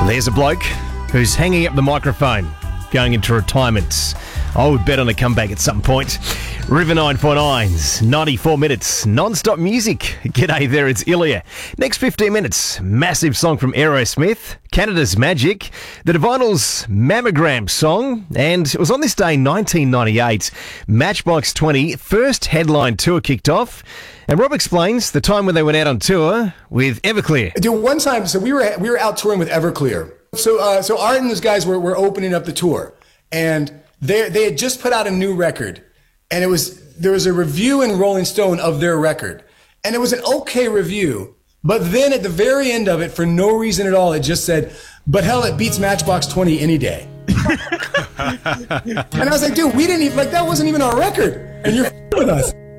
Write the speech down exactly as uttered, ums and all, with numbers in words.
There's a bloke who's hanging up the microphone, going into retirement. I would bet on a comeback at some point. River nine point nine's ninety-four minutes, non-stop music. G'day there, it's Ilya. Next fifteen minutes, massive song from Aerosmith, Canada's Magic, the Divinals' Mammogram song, and it was on this day, nineteen ninety-eight, Matchbox twenty, first headline tour kicked off. And Rob explains the time when they went out on tour with Everclear. Dude, one time, so we were we were out touring with Everclear. So uh, so Art and those guys were, were opening up the tour, and they they had just put out a new record, and it was there was a review in Rolling Stone of their record, and it was an okay review. But then at the very end of it, for no reason at all, it just said, "But hell, it beats Matchbox twenty any day." And I was like, dude, we didn't even like that wasn't even our record, and you're with us.